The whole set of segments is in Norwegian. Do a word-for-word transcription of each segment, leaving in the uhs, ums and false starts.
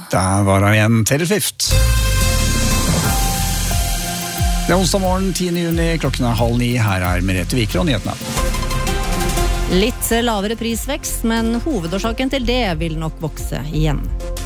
Der var han igjen, Taylor Swift. Det er onsdag morgen, tiende juni, klokken er halv ni. Her er Merete Wikler og nyhetene. Litt lavere prisvekst, men hovedårsaken til det vil nok vokse igjen.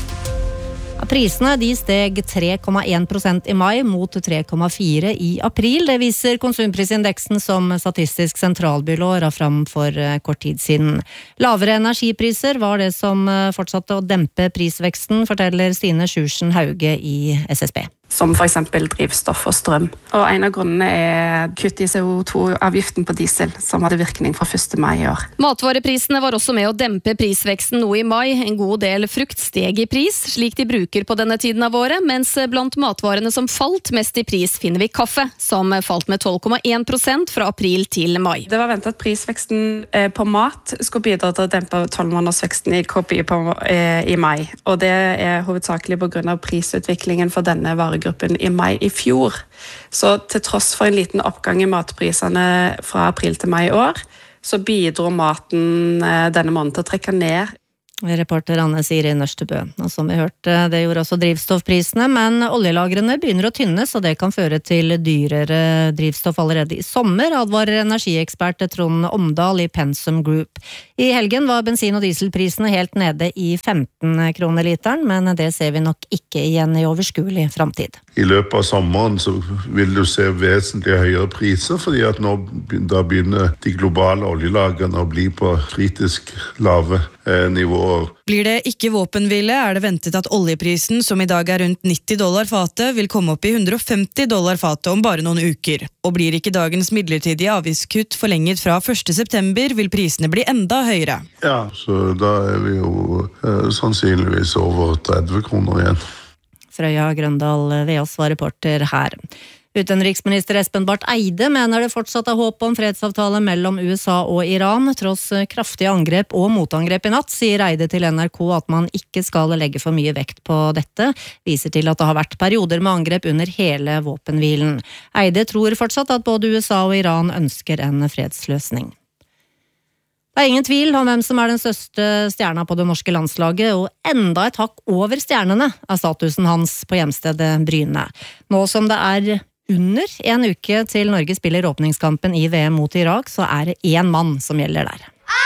Prisene de steg tre komma en prosent i mai mot tre komma fire i april. Det viser konsumprisindeksen som Statistisk sentralbyrå la fram for kort tid siden. Lavere energipriser var det som fortsatte å dempe prisveksten, forteller Stine Sjursen Hauge i S S B. Som for eksempel drivstoff og strøm. Og en av grunnene er kutt i C O to avgiften på diesel, som hadde virkning fra første mai i år. Matvareprisene var også med å dempe prisveksten nå i mai. En god del frukt steg i pris, slik de bruker på denne tiden av året, mens blant matvarene som falt mest i pris finner vi kaffe, som falt med tolv komma en prosent fra april til mai. Det var ventet at prisveksten på mat skulle bidra til å dempe tolv-månedersveksten i K P I på, eh, i mai. Og det er hovedsakelig på grunn av prisutviklingen for denne varegruppen i mai i fjor. Så til tross for en liten oppgang i matprisene fra april til mai i år, så bidro maten denne måneden til å trekke ned. Reporter Anne Siri Nørstebø. Og som vi hørte, det gjorde også drivstoffprisene, men oljelagrene begynner å tynnes, og det kan føre til dyrere drivstoff allerede i sommer, advarer energiekspert Trond Omdal i Pensum Group. I helgen var bensin- og dieselprisene helt nede i femten kroner literen, men det ser vi nok ikke igjen i overskuelig fremtid. I løpet av sommeren så vil du se vesentlig høyere priser, fordi at nå da begynner de globale oljelagrene å bli på kritisk lave eh, nivåer. Blir det ikke våpenhvile, er det ventet at oljeprisen, som i dag er rundt nitti dollar fatet, vil komme opp i hundre og femti dollar fatet om bare noen uker. Og blir ikke dagens midlertidige avgiftskutt forlenget fra første september, vil prisene bli enda høyere. Ja, så da er vi jo eh, sannsynligvis over tretti kroner igjen. Frøya Grøndal Veås var reporter her. Utenriksminister Espen Barth Eide mener det fortsatt er håp om fredsavtale mellom U S A og Iran, tross kraftige angrep og motangrep i natt, sier Eide til N R K at man ikke skal legge for mye vekt på dette, viser til at det har vært perioder med angrep under hele våpenhvilen. Eide tror fortsatt at både U S A og Iran ønsker en fredsløsning. Det er ingen tvil om hvem som er den største stjerna på det norske landslaget, og enda et hakk over stjernene er statusen hans på hjemstedet Bryne. Nå som det er under en uke til Norge spiller åpningskampen i V M mot Irak, så er det én mann som gjelder der.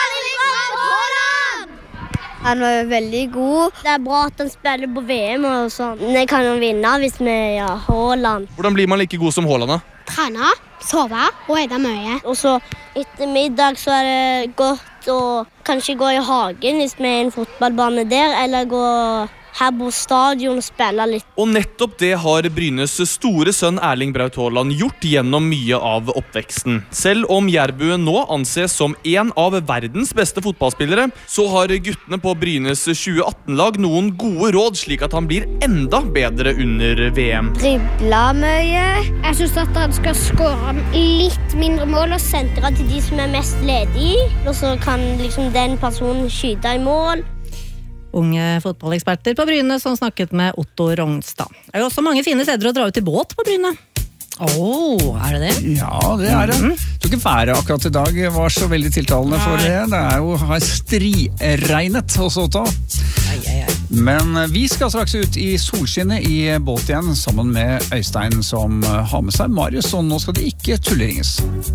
Han var veldig god. Det er bra at han spiller på V M og sånn. Det kan han vinne hvis vi gjør Haaland. Hvordan blir man like god som Haaland da? Trene, sove og ete mye. Og så etter middag så er det godt å kanskje gå i hagen hvis vi er en fotballbane der, eller gå her på stadion og spille litt. Og nettopp det har Brynes store sønn Erling Braut Haaland gjort gjennom mye av oppveksten. Selv om Jærbuen nå anses som en av verdens beste fotballspillere, så har guttene på Brynes tjue atten-lag noen gode råd, slik at han blir enda bedre under V M. Dribla mye. Jeg synes at han skal skåre litt mindre mål og sentre til de som er mest ledige. Og så kan liksom den personen skyte i mål. Unge fotballeksperter på Bryne som snakket med Otto Rognstad. Det er jo også mange fine steder å dra ut i båt på Bryne. Åh, oh, er det det? Ja, det er det. Jeg tror ikke været akkurat i dag var så veldig tiltalende for det. Det er jo har striregnet hos Otto. Ei, ei, ei. Men vi skal straks ut i solskinnet i båt igjen, sammen med Øystein som har med seg Marius, og nå skal det ikke tulleringes.